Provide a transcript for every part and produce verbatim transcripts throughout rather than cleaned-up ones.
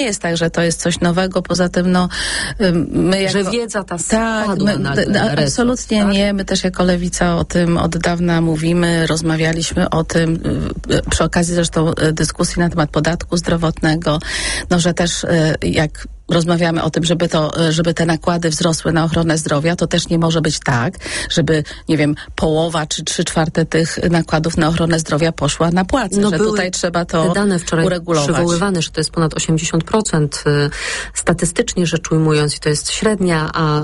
jest tak, że to jest coś nowego, poza tym no my jako... Że wiedza ta tak, spadła my, na d- resort, absolutnie tak? nie. My też jako Lewica o tym od dawna mówimy, rozmawialiśmy o tym przy okazji zresztą dyskusji na temat podatku zdrowotnego, no że też jak rozmawiamy o tym, żeby to, żeby te nakłady wzrosły na ochronę zdrowia, to też nie może być tak, żeby, nie wiem, połowa czy trzy czwarte tych nakładów na ochronę zdrowia poszła na płace, no że tutaj trzeba to te dane wczoraj uregulować. Przywoływane, że to jest ponad osiemdziesiąt procent statystycznie rzecz ujmując i to jest średnia, a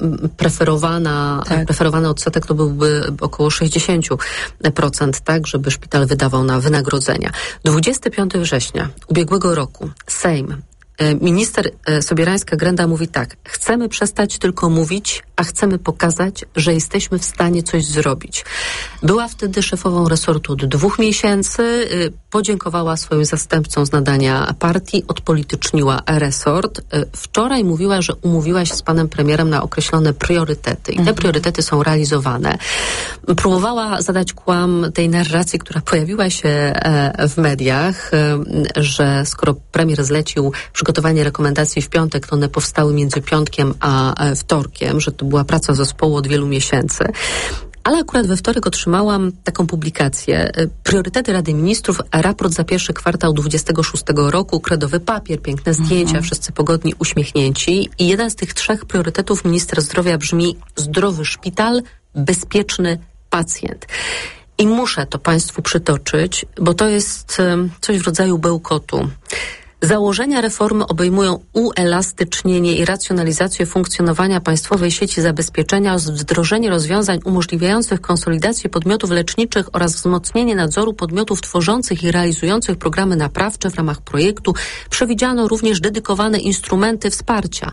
preferowana, tak. preferowany odsetek to byłby około sześćdziesiąt procent, tak, żeby szpital wydawał na wynagrodzenia. dwudziestego piątego września ubiegłego roku Sejm Minister Sobierańska-Grenda mówi tak: chcemy przestać tylko mówić, a chcemy pokazać, że jesteśmy w stanie coś zrobić. Była wtedy szefową resortu od dwóch miesięcy, podziękowała swoim zastępcom z nadania partii, odpolityczniła resort. Wczoraj mówiła, że umówiła się z panem premierem na określone priorytety i te mhm. priorytety są realizowane. Próbowała zadać kłam tej narracji, która pojawiła się w mediach, że skoro premier zlecił przygotowanie rekomendacji w piątek, to one powstały między piątkiem a wtorkiem, że to była praca zespołu od wielu miesięcy. Ale akurat we wtorek otrzymałam taką publikację. Priorytety Rady Ministrów, raport za pierwszy kwartał dwudziestego szóstego roku, kredowy papier, piękne zdjęcia, mhm. wszyscy pogodni, uśmiechnięci. I jeden z tych trzech priorytetów ministra zdrowia brzmi: zdrowy szpital, bezpieczny pacjent. I muszę to państwu przytoczyć, bo to jest coś w rodzaju bełkotu. Założenia reformy obejmują uelastycznienie i racjonalizację funkcjonowania państwowej sieci zabezpieczenia, wdrożenie rozwiązań umożliwiających konsolidację podmiotów leczniczych oraz wzmocnienie nadzoru podmiotów tworzących i realizujących programy naprawcze w ramach projektu. Przewidziano również dedykowane instrumenty wsparcia.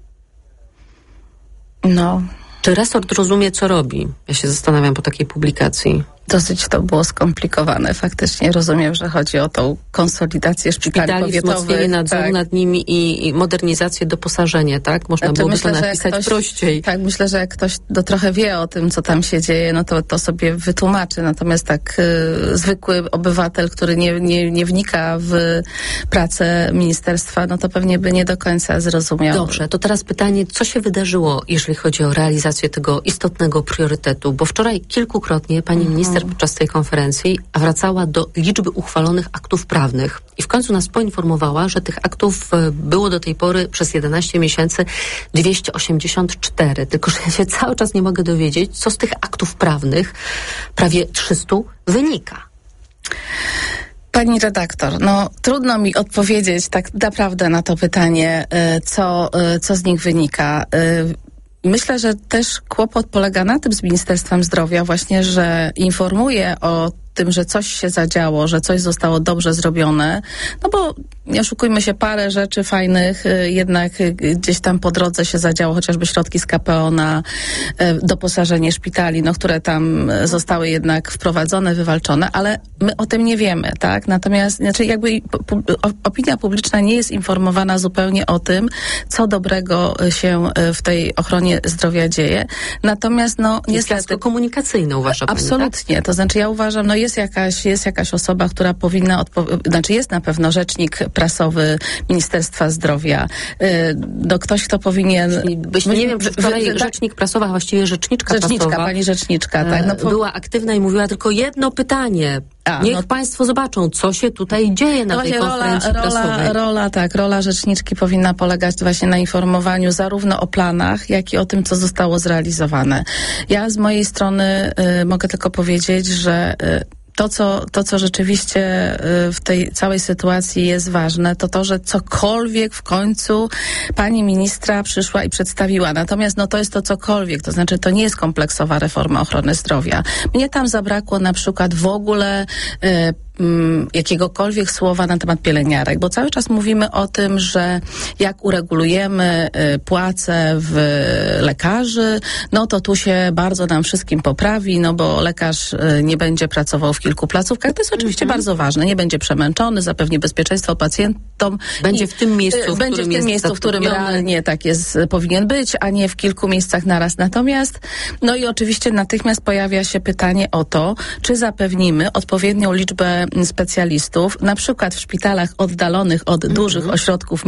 No. Czy resort rozumie, co robi? Ja się zastanawiam po takiej publikacji. Dosyć to było skomplikowane. Faktycznie rozumiem, że chodzi o tą konsolidację szpitali, szpitali powiatowych. Wzmocnienie nadzoru tak. nad nimi i, i modernizację, doposażenie, tak? Można znaczy, byłoby myślę, to napisać ktoś, prościej. Tak, myślę, że jak ktoś do trochę wie o tym, co tam się dzieje, no to to sobie wytłumaczy. Natomiast tak y, zwykły obywatel, który nie, nie, nie wnika w pracę ministerstwa, no to pewnie by nie do końca zrozumiał. Dobrze, to teraz pytanie, co się wydarzyło, jeżeli chodzi o realizację tego istotnego priorytetu? Bo wczoraj kilkukrotnie pani mhm. minister podczas tej konferencji wracała do liczby uchwalonych aktów prawnych i w końcu nas poinformowała, że tych aktów było do tej pory przez jedenaście miesięcy dwieście osiemdziesiąt cztery. Tylko że ja się cały czas nie mogę dowiedzieć, co z tych aktów prawnych, prawie trzysta, wynika. Pani redaktor, no trudno mi odpowiedzieć tak naprawdę na to pytanie, co, co z nich wynika. Myślę, że też kłopot polega na tym z Ministerstwem Zdrowia właśnie, że informuje o tym, że coś się zadziało, że coś zostało dobrze zrobione, no bo nie oszukujmy się, parę rzeczy fajnych jednak gdzieś tam po drodze się zadziało, chociażby środki z K P O na doposażenie szpitali, no które tam zostały jednak wprowadzone, wywalczone, ale my o tym nie wiemy, tak? Natomiast znaczy jakby opinia publiczna nie jest informowana zupełnie o tym, co dobrego się w tej ochronie zdrowia dzieje. Natomiast no niestety... Fiasko komunikacyjne uważa pani, absolutnie, tak? To znaczy ja uważam, no jest jakaś, jest jakaś osoba, która powinna, odpo- znaczy jest na pewno rzecznik prasowy Ministerstwa Zdrowia. No ktoś, kto powinien... Byś, nie wiem, czy wczoraj w, rzecznik prasowa, a właściwie rzeczniczka, rzeczniczka prasowa, pani rzeczniczka, tak. No, po... była aktywna i mówiła tylko jedno pytanie. A, Niech no, państwo zobaczą, co się tutaj dzieje na no tej konferencji rola, prasowej. Rola, rola, tak, rola rzeczniczki powinna polegać właśnie na informowaniu zarówno o planach, jak i o tym, co zostało zrealizowane. Ja z mojej strony y, mogę tylko powiedzieć, że y, To co, to, co rzeczywiście w tej całej sytuacji jest ważne, to to, że cokolwiek w końcu pani ministra przyszła i przedstawiła. Natomiast no to jest to cokolwiek, to znaczy to nie jest kompleksowa reforma ochrony zdrowia. Mnie tam zabrakło na przykład w ogóle y, jakiegokolwiek słowa na temat pielęgniarek, bo cały czas mówimy o tym, że jak uregulujemy y, płace w lekarzy, no to tu się bardzo nam wszystkim poprawi, no bo lekarz y, nie będzie pracował w kilku placówkach. To jest oczywiście mm-hmm. bardzo ważne. Nie będzie przemęczony, zapewni bezpieczeństwo pacjentom. Będzie w tym miejscu, y, w będzie którym w tym jest miejscu, w którym realnie tak jest, powinien być, a nie w kilku miejscach naraz. Natomiast, no i oczywiście natychmiast pojawia się pytanie o to, czy zapewnimy odpowiednią liczbę specjalistów, na przykład w szpitalach oddalonych od mm-hmm. dużych ośrodków